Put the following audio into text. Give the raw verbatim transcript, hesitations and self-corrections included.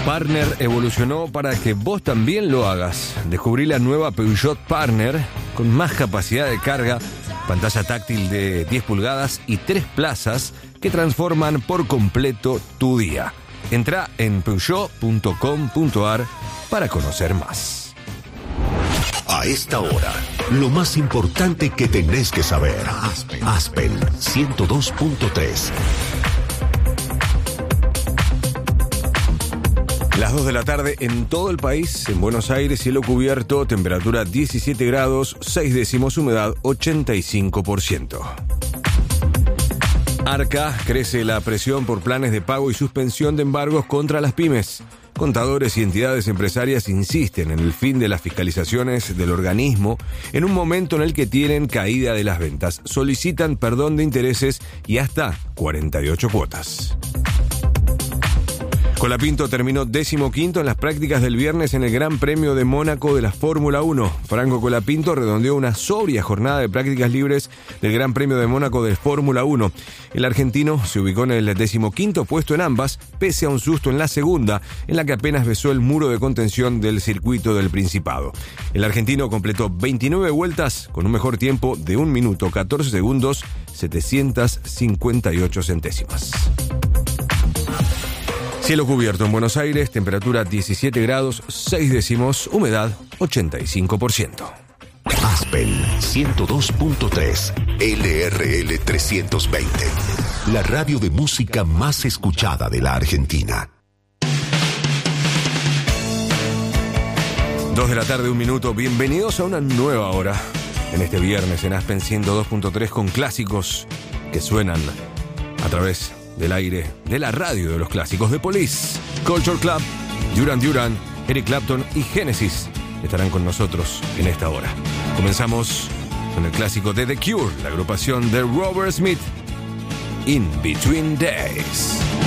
Partner evolucionó para que vos también lo hagas. Descubrí la nueva Peugeot Partner con más capacidad de carga, pantalla táctil de diez pulgadas y tres plazas que transforman por completo tu día. Entrá en peugeot punto com punto a r para conocer más. A esta hora, lo más importante que tenés que saber. Aspen, Aspen ciento dos punto tres. Las dos de la tarde en todo el país, en Buenos Aires, cielo cubierto, temperatura diecisiete grados, seis décimos, humedad ochenta y cinco por ciento. Arca, crece la presión por planes de pago y suspensión de embargos contra las pymes. Contadores y entidades empresarias insisten en el fin de las fiscalizaciones del organismo en un momento en el que tienen caída de las ventas. Solicitan perdón de intereses y hasta cuarenta y ocho cuotas. Colapinto terminó decimoquinto en las prácticas del viernes en el Gran Premio de Mónaco de la Fórmula uno. Franco Colapinto redondeó una sobria jornada de prácticas libres del Gran Premio de Mónaco de Fórmula uno. El argentino se ubicó en el decimoquinto puesto en ambas, pese a un susto en la segunda, en la que apenas besó el muro de contención del circuito del Principado. El argentino completó veintinueve vueltas con un mejor tiempo de un minuto catorce segundos, setecientos cincuenta y ocho centésimas. Cielo cubierto en Buenos Aires, temperatura diecisiete grados, seis décimos, humedad ochenta y cinco por ciento. Aspen ciento dos punto tres, L R L trescientos veinte, la radio de música más escuchada de la Argentina. Dos de la tarde, un minuto. Bienvenidos a una nueva hora en este viernes en Aspen ciento dos punto tres con clásicos que suenan a través del aire de la radio de los clásicos. de Police, Culture Club, Duran Duran, Eric Clapton y Genesis estarán con nosotros en esta hora. Comenzamos con el clásico de The Cure, la agrupación de Robert Smith, In Between Days.